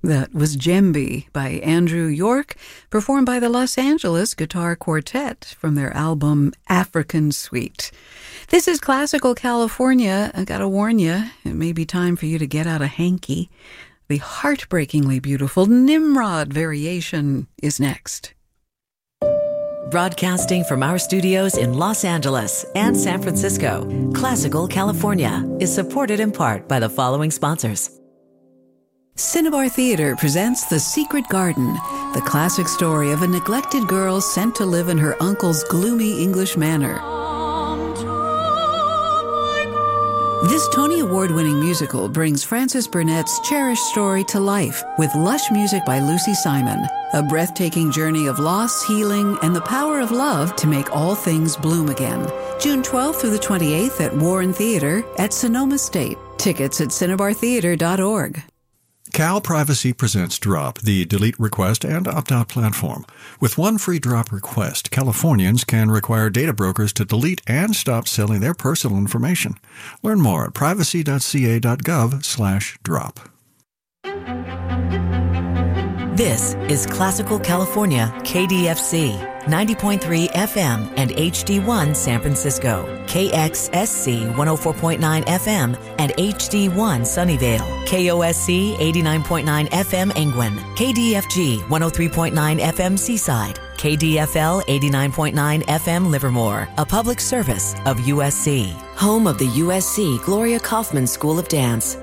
That was Djembe by Andrew York, performed by the Los Angeles Guitar Quartet from their album African Suite. This is Classical California. I gotta warn you, it may be time for you to get out a hanky. The heartbreakingly beautiful Nimrod variation is next. Broadcasting from our studios in Los Angeles and San Francisco, Classical California is supported in part by the following sponsors. Cinnabar Theater presents The Secret Garden, the classic story of a neglected girl sent to live in her uncle's gloomy English manor. This Tony Award-winning musical brings Frances Burnett's cherished story to life with lush music by Lucy Simon, a breathtaking journey of loss, healing, and the power of love to make all things bloom again. June 12th through the 28th at Warren Theater at Sonoma State. Tickets at cinnabartheater.org. Cal Privacy presents Drop, the delete request and opt-out platform. With one free drop request, Californians can require data brokers to delete and stop selling their personal information. Learn more at privacy.ca.gov/drop. This is Classical California, KDFC, 90.3 FM and HD1 San Francisco, KXSC 104.9 FM and HD1 Sunnyvale, KOSC 89.9 FM Angwin, KDFG 103.9 FM Seaside, KDFL 89.9 FM Livermore, a public service of USC. Home of the USC Gloria Kaufman School of Dance.